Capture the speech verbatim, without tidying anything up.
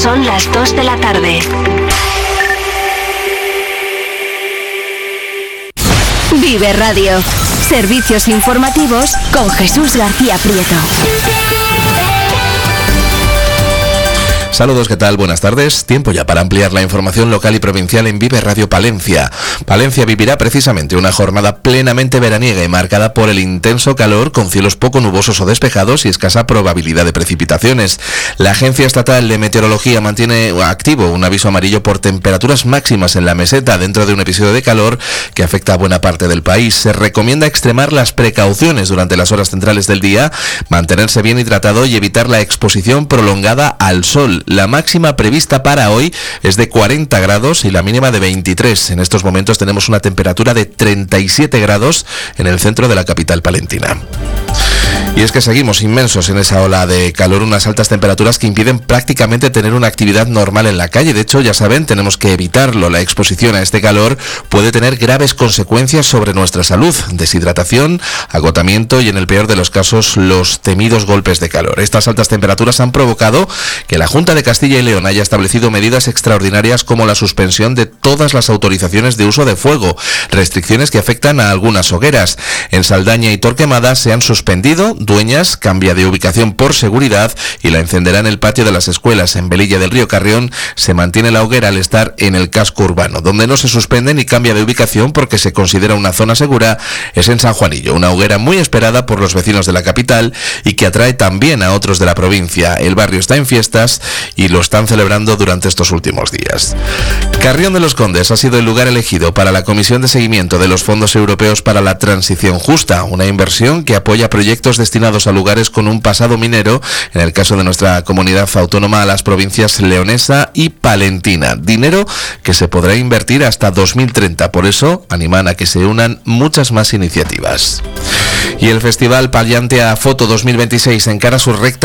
Son las dos de la tarde. Vive Radio. Servicios informativos con Jesús García Prieto. Saludos, ¿qué tal? Buenas tardes. Tiempo ya para ampliar la información local y provincial en Vive Radio Palencia. Palencia vivirá precisamente una jornada plenamente veraniega y marcada por el intenso calor, con cielos poco nubosos o despejados y escasa probabilidad de precipitaciones. La Agencia Estatal de Meteorología mantiene activo un aviso amarillo por temperaturas máximas en la meseta dentro de un episodio de calor que afecta a buena parte del país. Se recomienda extremar las precauciones durante las horas centrales del día, mantenerse bien hidratado y evitar la exposición prolongada al sol. La máxima prevista para hoy es de cuarenta grados y la mínima de veintitrés. En estos momentos tenemos una temperatura de treinta y siete grados en el centro de la capital palentina. Y es que seguimos inmensos en esa ola de calor, unas altas temperaturas que impiden prácticamente tener una actividad normal en la calle. De hecho, ya saben, tenemos que evitarlo. La exposición a este calor puede tener graves consecuencias sobre nuestra salud: deshidratación, agotamiento y, en el peor de los casos, los temidos golpes de calor. Estas altas temperaturas han provocado que la Junta de Castilla y León haya establecido medidas extraordinarias como la suspensión de todas las autorizaciones de uso de fuego, restricciones que afectan a algunas hogueras. En Saldaña y Torquemada se han suspendido. Dueñas cambia de ubicación por seguridad y la encenderá en el patio de las escuelas. En Velilla del Río Carrión se mantiene la hoguera al estar en el casco urbano. Donde no se suspende ni cambia de ubicación porque se considera una zona segura es en San Juanillo, una hoguera muy esperada por los vecinos de la capital y que atrae también a otros de la provincia. El barrio está en fiestas y lo están celebrando durante estos últimos días. Carrión de los Condes ha sido el lugar elegido para la Comisión de Seguimiento de los Fondos Europeos para la Transición Justa, una inversión que apoya proyectos destinados a lugares con un pasado minero, en el caso de nuestra comunidad autónoma, a las provincias leonesa y palentina. Dinero que se podrá invertir hasta dos mil treinta. Por eso animan a que se unan muchas más iniciativas. Y el Festival Paliante a Foto dos mil veintiséis encara su recta